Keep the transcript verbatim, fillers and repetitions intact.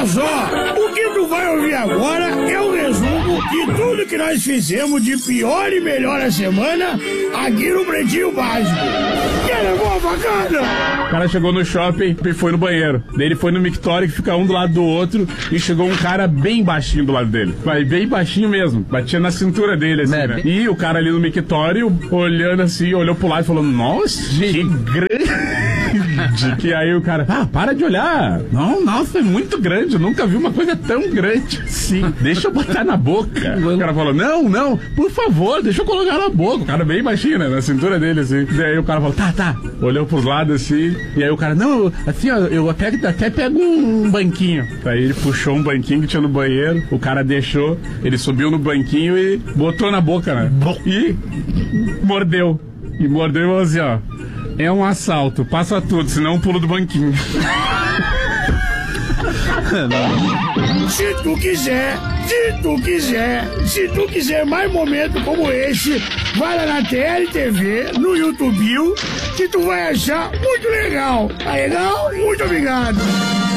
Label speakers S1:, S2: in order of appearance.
S1: Olha só, o que tu vai ouvir agora é um resumo de tudo que nós fizemos de pior e melhor a semana aqui no Pretinho Básico. Quer levar uma facada?
S2: O cara chegou no shopping e foi no banheiro. Daí ele foi no mictório que fica um do lado do outro e chegou um cara bem baixinho do lado dele. Mas bem baixinho mesmo. Batia na cintura dele, assim, né? né? E o cara ali no mictório, olhando assim, olhou pro lado e falou, nossa, que grande. Que aí o cara, ah, para de olhar. Não, nossa, é muito grande. Eu nunca vi uma coisa tão grande. Sim, deixa eu botar na boca. O cara falou, não, não, por favor, deixa eu colocar na boca. O cara bem baixinho, né? Na cintura dele, assim. Daí o cara falou, tá, tá. Olhou pros lados, assim. E aí o cara, não, assim, ó, eu até, até pego um banquinho. Aí ele puxou um banquinho que tinha no banheiro. O cara deixou, ele subiu no banquinho e botou na boca, né? E mordeu. E mordeu e falou assim, ó. É um assalto, passa tudo, senão eu pulo do banquinho.
S1: Se tu quiser, se tu quiser, se tu quiser mais momentos como esse, vai lá na T L T V, no YouTube, que tu vai achar muito legal. Tá legal? Muito obrigado.